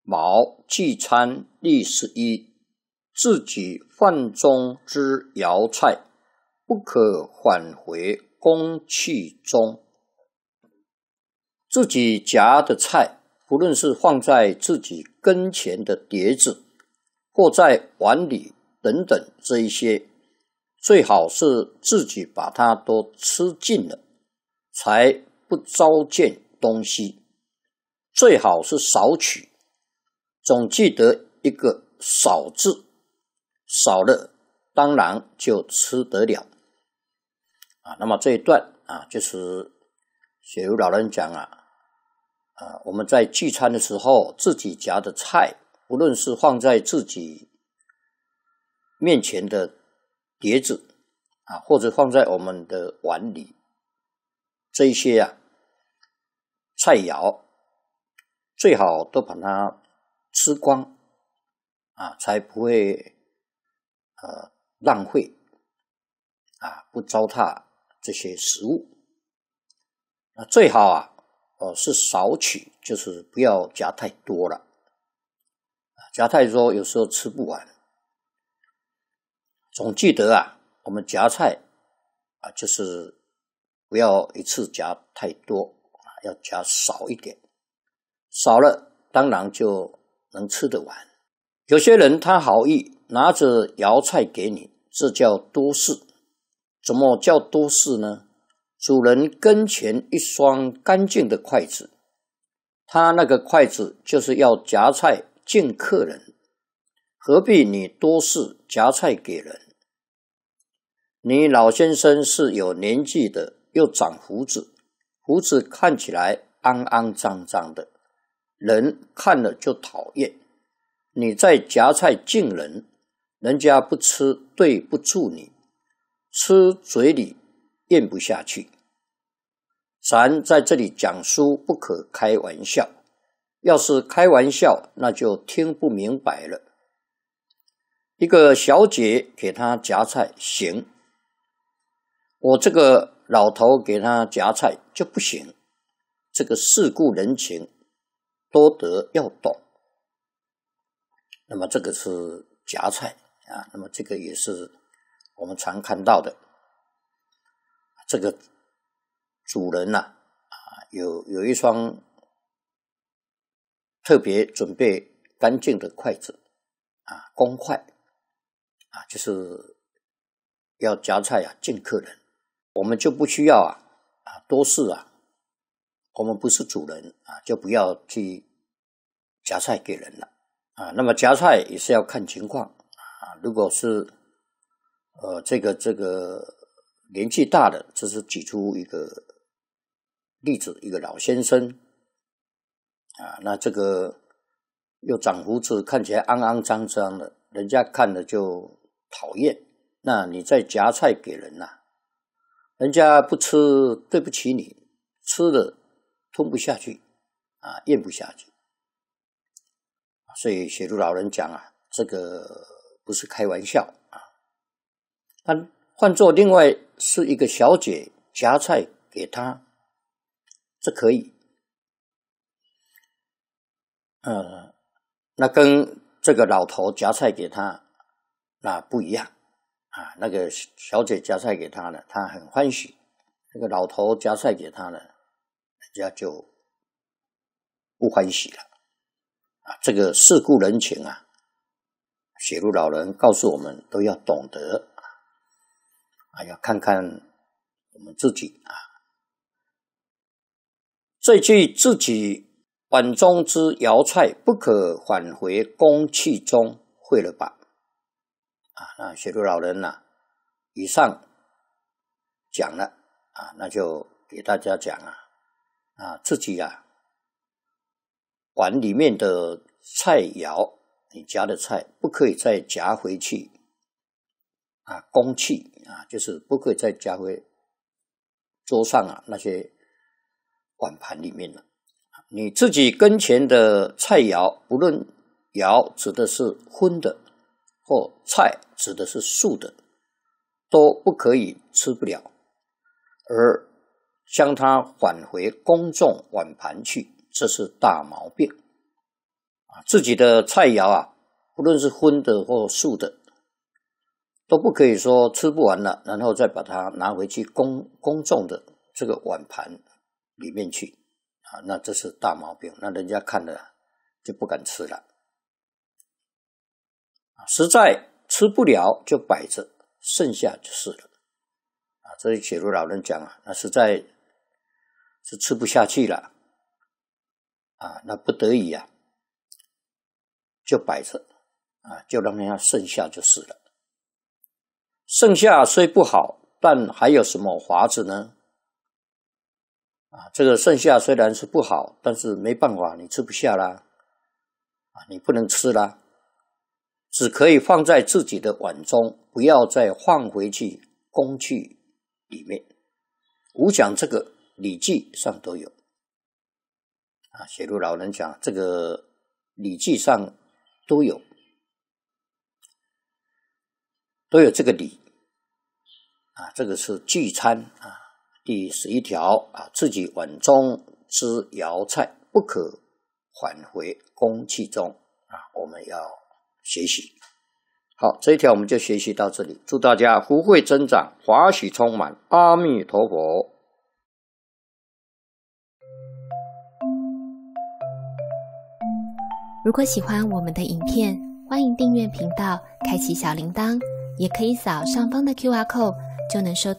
卯忌餐历11，自己饭中之肴菜，不可返回公器中。自己夹的菜，不论是放在自己跟前的碟子，或在碗里等等，这一些最好是自己把它都吃尽了，才不糟践东西。最好是少取，总记得一个少字，少了当然就吃得了。那么这一段就是雪如老人讲我们在聚餐的时候，自己夹的菜，无论是放在自己面前的碟子或者放在我们的碗里，这一些菜肴最好都把它吃光才不会浪费不糟蹋这些食物。最好是少取，就是不要夹太多了。夹太多有时候吃不完。总记得我们夹菜就是不要一次夹太多要夹少一点，少了当然就能吃得完。有些人他好意拿着肴菜给你，这叫多事。怎么叫多事呢？主人跟前一双干净的筷子，他那个筷子就是要夹菜敬客人，何必你多事夹菜给人？你老先生是有年纪的，又长胡子，胡子看起来肮肮脏脏的，人看了就讨厌。你在夹菜敬人，人家不吃对不住你，吃嘴里咽不下去。咱在这里讲书不可开玩笑，要是开玩笑那就听不明白了。一个小姐给他夹菜行，我这个老头给他夹菜就不行。这个世故人情多得要懂。那么这个是夹菜那么这个也是我们常看到的。这个主人有一双特别准备干净的筷子公筷就是要夹菜敬客人。我们就不需要多事我们不是主人就不要去夹菜给人了那么夹菜也是要看情况如果是这个年纪大的，这是举出一个例子，一个老先生那这个又长胡子，看起来肮肮脏脏的，人家看了就讨厌。那你再夹菜给人人家不吃对不起你，吃了吞不下去咽不下去。所以雪如老人讲这个不是开玩笑但换作另外是一个小姐夹菜给他，这可以那跟这个老头夹菜给他那不一样那个小姐夹菜给他呢，他很欢喜；那个老头夹菜给他呢，人家就不欢喜了这个世故人情雪如老人告诉我们都要懂得要看看我们自己这句自己碗中之肴菜，不可返回公器中，会了吧那雪如老人以上讲了那就给大家讲自己碗里面的菜肴，你夹的菜不可以再夹回去公器就是不可以再夹回桌上那些碗盘里面了。你自己跟前的菜肴，不论肴指的是荤的或菜指的是素的，都不可以吃不了，而将它返回公众碗盘去，这是大毛病自己的菜肴啊，不论是荤的或素的，都不可以说吃不完了，然后再把它拿回去公众的这个碗盘里面去啊，那这是大毛病，那人家看了就不敢吃了。实在吃不了就摆着，剩下就是了。这里写如老人讲啊，那实在是吃不下去了啊，那不得已啊，就摆着啊，就让人家剩下就是了。剩下虽不好，但还有什么法子呢？这个剩下虽然是不好，但是没办法，你吃不下啦，你不能吃啦，只可以放在自己的碗中，不要再放回去工具里面。吾讲这个《礼记》上都有写入老人讲，这个《礼记》上都有这个礼这个是聚餐第11条自己碗中之肴菜不可返回公器中我们要学习。好，这一条我们就学习到这里，祝大家福慧增长，法喜充满，阿弥陀佛。 如果喜欢我们的影片，欢迎订阅频道，开启小铃铛，也可以扫上方的 QR code，就能收到